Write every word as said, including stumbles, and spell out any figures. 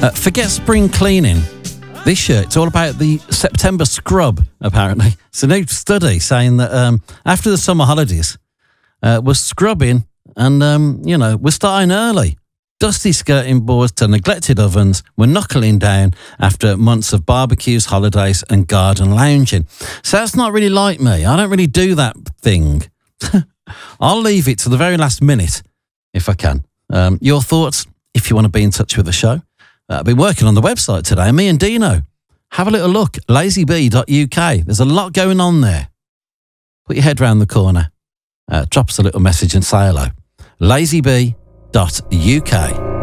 Uh, forget spring cleaning. This year, it's all about the September scrub, apparently. It's a new study saying that um, after the summer holidays, uh, we're scrubbing and, um, you know, we're starting early. Dusty skirting boards to neglected ovens. We're knuckling down after months of barbecues, holidays and garden lounging. So that's not really like me. I don't really do that thing. I'll leave it to the very last minute if I can. Um, your thoughts, if you want to be in touch with the show. Uh, I've been working on the website today. Me and Dino. Have a little look. lazy bee dot U K. There's a lot going on there. Put your head round the corner. Uh, drop us a little message and say hello. lazy bee dot U K.